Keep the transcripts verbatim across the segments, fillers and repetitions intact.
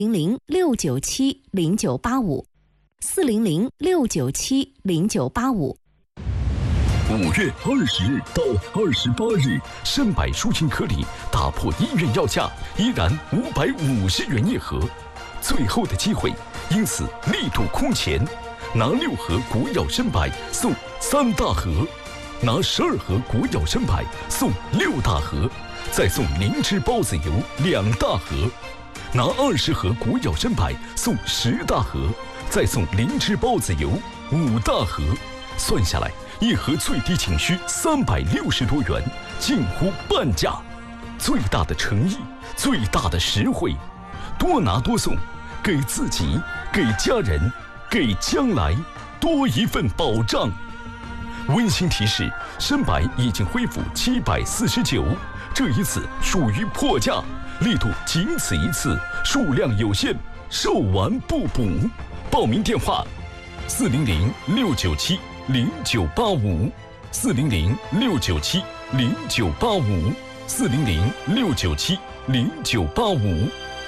零零六九七零九八五，四零零六九七零九八五。 五月二十日到二十八日，参百舒心颗粒打破医院药价，依然五百五十元一盒，最后的机会，因此力度空前，拿六盒国药参百送三大盒，拿十二盒国药参百送六大盒，再送灵芝孢子油两大盒，拿二十盒国药参百送十大盒，再送灵芝孢子油五大盒，算下来。一盒最低仅需三百六十多元，近乎半价。最大的诚意，最大的实惠，多拿多送，给自己，给家人，给将来多一份保障。温馨提示：参百已经恢复七百四十九，这一次属于破价，力度仅此一次，数量有限，售完不补。报名电话：四零零六九七。零九八五，四零零六九七零九八五，四零零六九七零九八五。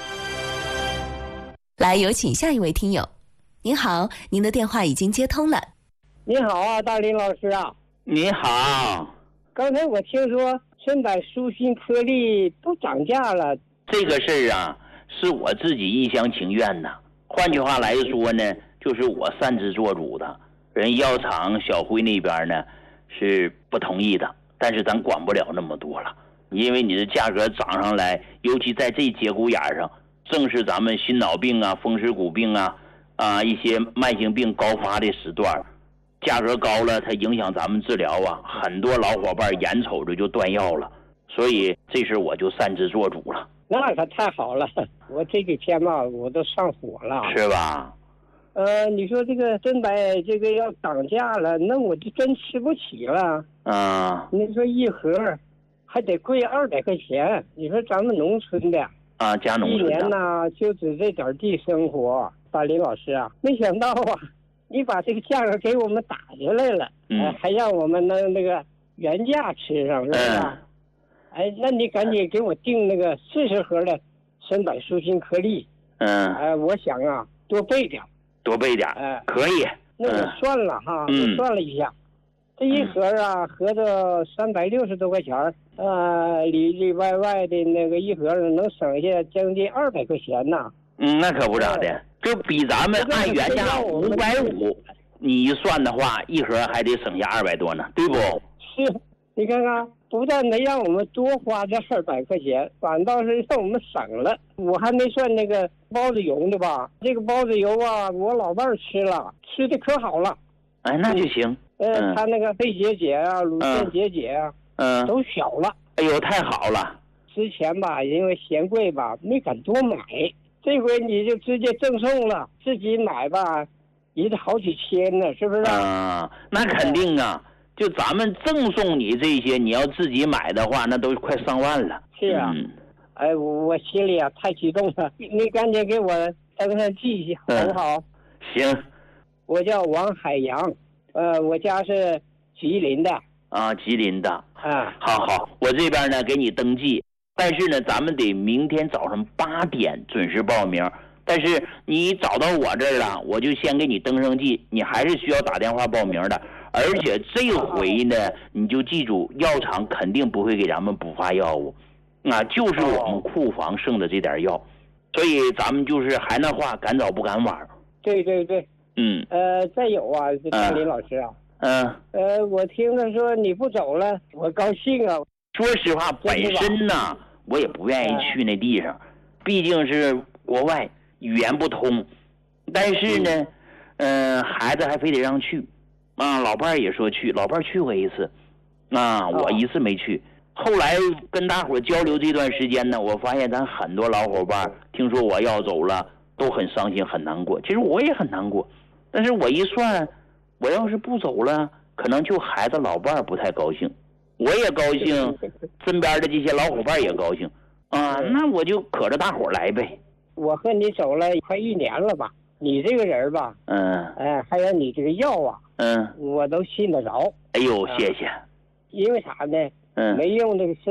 来，有请下一位听友。您好，您的电话已经接通了。 你好啊，大林老师啊。 你好。 刚才我听说参百舒心颗粒都涨价了。 这个事儿啊，是我自己一厢情愿的。换句话来说呢，就是我擅自做主的。人药厂小辉那边呢是不同意的，但是咱管不了那么多了，因为你的价格涨上来，尤其在这节骨眼上，正是咱们心脑病啊、风湿骨病啊、啊一些慢性病高发的时段，价格高了，它影响咱们治疗啊，很多老伙伴眼瞅着就断药了，所以这事我就擅自做主了。 那可太好了，我这几天吧，我都上火了， 是吧？ 呃，你说这个参百这个要涨价了，那我就真吃不起了。 啊， 你说一盒还得贵二百块钱，你说咱们农村的啊，家农村的一年呢就只这点地生活，大林老师啊，没想到啊，你把这个价格给我们打下来了， 嗯， 呃、还让我们能那个原价吃上，是不是？嗯、哎，那你赶紧给我订那个四十盒的参百舒心颗粒。 嗯， 哎、呃，我想啊，多备点。 多备点，哎、呃，可以。 那我算了哈， 嗯、 我算了一下，这一盒啊，合着三百六十多块钱，呃，里里外外的那个一盒能省下将近二百块钱呢。 嗯，那可不咋的，这比咱们按原价五百五，你一算的话，一盒还得省下二百多呢，对不？ 是，你看看。不但没让我们多花这二百块钱，反倒是让我们省了。我还没算那个包子油呢吧？这个包子油啊，我老伴儿吃了，吃的可好了。 哎，那就行。 呃，嗯、他那个肺结节啊、乳腺结节啊， 嗯， 都小了。 哎呦，太好了！ 之前吧，因为嫌贵吧，没敢多买。这回你就直接赠送了，自己买吧，也得好几千呢，是不是？ 啊，那肯定啊。就咱们赠送你这些，你要自己买的话，那都快上万了。 是啊，嗯、哎，我心里啊太激动了，你赶紧给我登上记一下，好不好？ 嗯、行。 我叫王海洋，呃，我家是吉林的。 啊，吉林的。 啊， 好好，我这边呢给你登记，但是呢，咱们得明天早上八点准时报名。但是你找到我这儿了，我就先给你登上记，你还是需要打电话报名的。而且这回呢，你就记住，药厂肯定不会给咱们补发药物，啊，就是我们库房剩的这点药，所以咱们就是还那话，赶早不赶晚。 对对对， 嗯， 呃，再有啊，大林老师啊， 嗯， 呃，我听他说你不走了，我高兴啊。 说实话，本身呢，我也不愿意去那地方，毕竟是国外，语言不通，但是呢，嗯、呃，孩子还非得让去。啊，老伴儿也说去，老伴儿去过一次，啊，我一次没去。后来跟大伙交流这段时间呢，我发现咱很多老伙伴听说我要走了，都很伤心很难过。其实我也很难过，但是我一算，我要是不走了，可能就孩子老伴儿不太高兴，我也高兴，身边的这些老伙伴也高兴，啊，那我就可着大伙来呗。 我和你走了快一年了吧？你这个人吧， 嗯， 哎，还有你这个药啊， 嗯， 我都信得着。 哎呦，谢谢。 因为啥呢？ 嗯， 没用这个